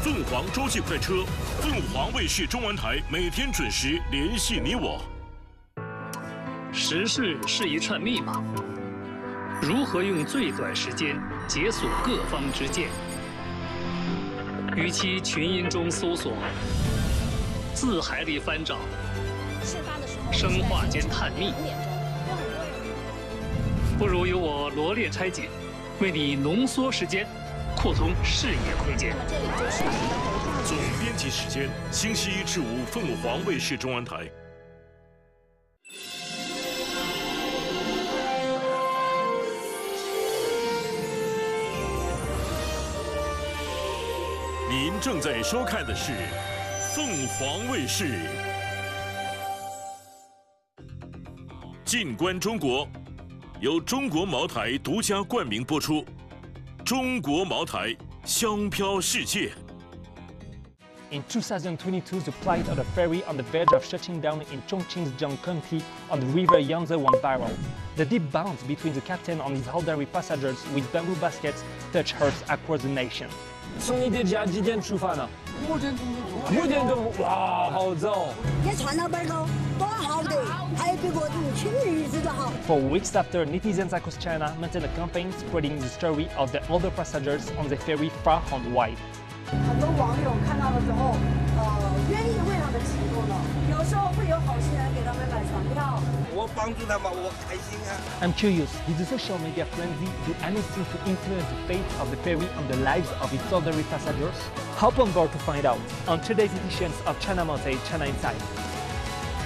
凤凰洲际快车，凤凰卫视中文台每天准时联系你我。 时事是一串密码，如何用最短时间解锁各方之见？与其群音中搜索，字海里翻找，生化间探秘，不如由我罗列拆解，为你浓缩时间，扩充视野空间。 总编辑时间：星期一至五，凤凰卫视中文台。您正在收看的是凤凰卫视。静观中国，由中国茅台独家冠名播出。中国茅台，香飘世界。 In 2022, the plight of the ferry on the verge of shutting down in Chongqing's Jiang County on the river Yangtze went viral. The deep bonds between the captain and his elderly passengers with bamboo baskets touched hearts across the nation. 从你的家几点出发呢？5点钟，哇，好早！ 也传到本头，多好的，还比我们去日子都好。 For weeks after, netizens across China maintained a campaign spreading the story of the older passengers on the ferry far and wide. 很多网友看到了之后，愿意为他们祈祷了。有时候会有好心人给他们买船票。 我帮助他们，我开心啊。 I'm curious, did the social media frenzy do anything to influence the fate of the ferry and the lives of its elderly passengers? Hop on board to find out on today's edition of China Monday, China Inside.